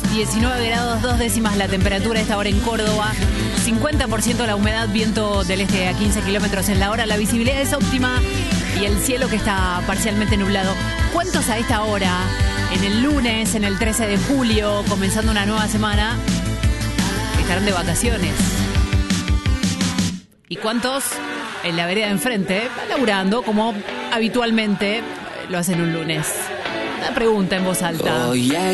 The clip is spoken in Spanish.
19 grados 2 décimas la temperatura a esta hora en Córdoba. 50% la humedad, viento del este a 15 kilómetros en la hora. La visibilidad es óptima y el cielo que está parcialmente nublado. ¿Cuántos a esta hora, en el lunes, en el 13 de julio, comenzando una nueva semana, estarán de vacaciones? ¿Y cuántos en la vereda de enfrente, laburando como habitualmente lo hacen un lunes? Una pregunta en voz alta.